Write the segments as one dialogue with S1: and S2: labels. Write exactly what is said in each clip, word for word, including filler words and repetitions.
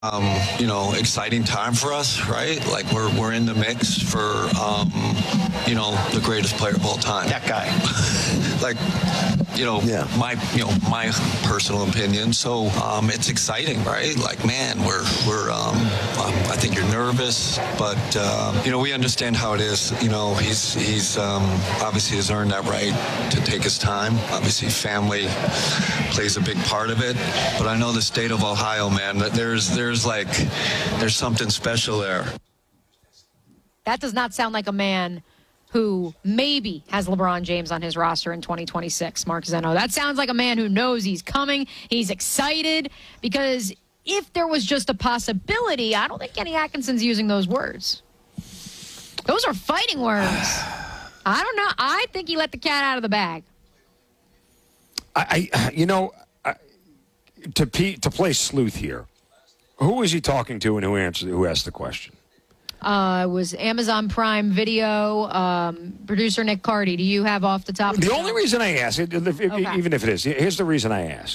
S1: Um, you know, exciting time for us, right? Like we're we're in the mix for, um, you know, the greatest player of all time.
S2: That guy.
S1: like, you know, yeah. my you know my personal opinion. So um, it's exciting, right? Like, man, we're we're. Um, um, I think you're nervous, but uh, you know, we understand how it is. You know, he's he's um, obviously has earned that right to take his time. Obviously, family plays a big part of it. But I know the state of Ohio, man. That there's there's There's like, there's something special there.
S3: That does not sound like a man who maybe has LeBron James on his roster in twenty twenty-six, Mark Zeno. That sounds like a man who knows he's coming. He's excited because if there was just a possibility, I don't think Kenny Atkinson's using those words. Those are fighting words. I don't know. I think he let the cat out of the bag.
S4: I, I you know, I, to P, to play sleuth here. Who was he talking to and who answered? Who asked the question?
S3: Uh, it was Amazon Prime Video, um, producer Nick Cardy. Do you have off the top of
S4: the
S3: The
S4: only reason I ask, if, if,
S3: okay.
S4: even if it is, here's the reason I ask.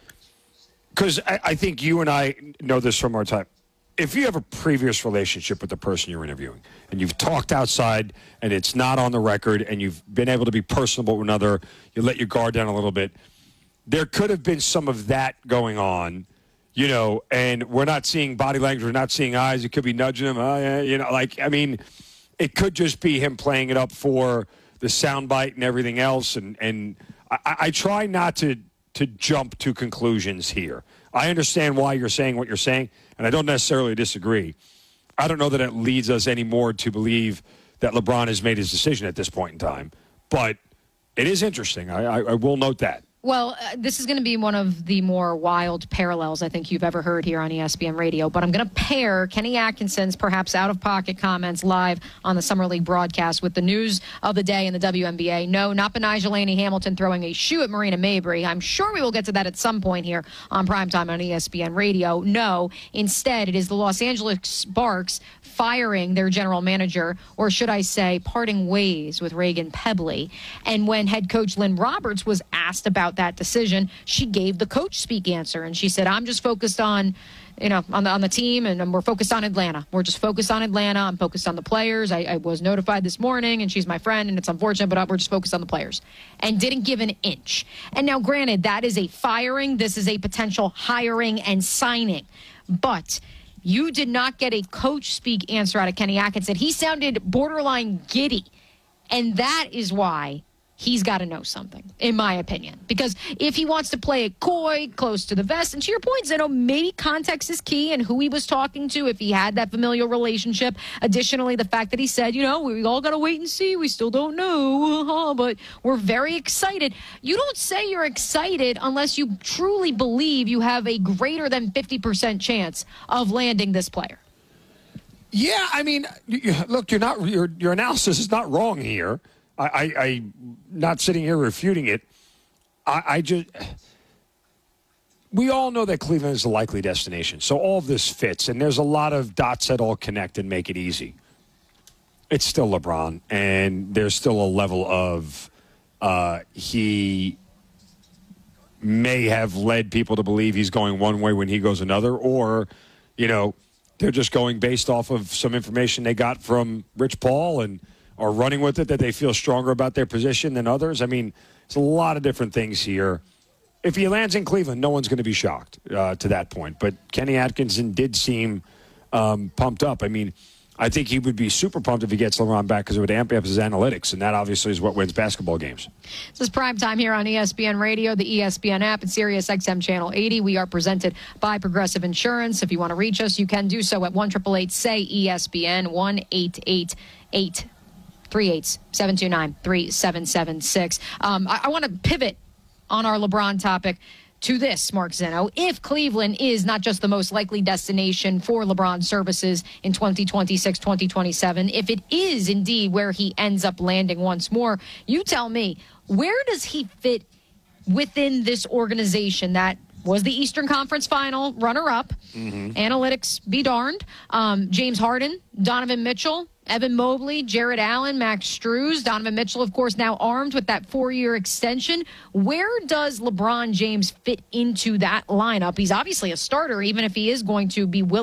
S4: Because I, I think you and I know this from our time. If you have a previous relationship with the person you're interviewing and you've talked outside and it's not on the record and you've been able to be personable with another, you let your guard down a little bit, there could have been some of that going on. You know, and we're not seeing body language. We're not seeing eyes. It could be nudging him. Oh, yeah, you know, like, I mean, it could just be him playing it up for the soundbite and everything else. And, and I, I try not to, to jump to conclusions here. I understand why you're saying what you're saying, and I don't necessarily disagree. I don't know that it leads us anymore to believe that LeBron has made his decision at this point in time. But it is interesting. I, I, I will note that.
S3: Well, uh, this is going to be one of the more wild parallels I think you've ever heard here on E S P N Radio. But I'm going to pair Kenny Atkinson's perhaps out-of-pocket comments live on the Summer League broadcast with the news of the day in the W N B A. No, not Benijah Laney Hamilton throwing a shoe at Marina Mabrey. I'm sure we will get to that at some point here on Primetime on E S P N Radio. No, instead, it is the Los Angeles Sparks firing their general manager, or should I say parting ways with Reagan Pebley. And when head coach Lynn Roberts was asked about that decision, she gave the coach speak answer. And she said, I'm just focused on, you know, on the, on the team, and we're focused on Atlanta. We're just focused on Atlanta. I'm focused on the players. I, I was notified this morning, and she's my friend, and it's unfortunate, but we're just focused on the players. And didn't give an inch. And now, granted, that is a firing. This is a potential hiring and signing. But you did not get a coach speak answer out of Kenny Atkinson. He sounded borderline giddy. And that is why he's got to know something, in my opinion. Because if he wants to play it coy, close to the vest, and to your point, Zeno, maybe context is key and who he was talking to, if he had that familial relationship. Additionally, the fact that he said, you know, we all got to wait and see. We still don't know, but we're very excited. You don't say you're excited unless you truly believe you have a greater than fifty percent chance of landing this player.
S4: Yeah, I mean, look, you're not your your analysis is not wrong here. I, I, I'm not sitting here refuting it. I, I just, we all know that Cleveland is a likely destination, so all of this fits, and there's a lot of dots that all connect and make it easy. It's still LeBron, and there's still a level of uh, he may have led people to believe he's going one way when he goes another, or, you know, they're just going based off of some information they got from Rich Paul and are running with it, that they feel stronger about their position than others. I mean, it's a lot of different things here. If he lands in Cleveland, no one's going to be shocked uh, to that point. But Kenny Atkinson did seem um, pumped up. I mean, I think he would be super pumped if he gets LeBron back because it would amp up his analytics, and that obviously is what wins basketball games.
S3: This is Prime Time here on E S P N Radio, the E S P N app, and Sirius X M Channel eighty. We are presented by Progressive Insurance. If you want to reach us, you can do so at one eight eight eight, S A Y, E S P N, one eight eight eight three eight seven two nine three seven seven six. Um, I, I want to pivot on our LeBron topic to this, Mark Zeno. If Cleveland is not just the most likely destination for LeBron's services in twenty twenty-six, twenty twenty-seven, if it is indeed where he ends up landing once more, you tell me, where does he fit within this organization that was the Eastern Conference Final runner-up? Mm-hmm. Analytics be darned. Um, James Harden, Donovan Mitchell, Evan Mobley, Jared Allen, Max Strus, Donovan Mitchell, of course, now armed with that four-year extension. Where does LeBron James fit into that lineup? He's obviously a starter, even if he is going to be willing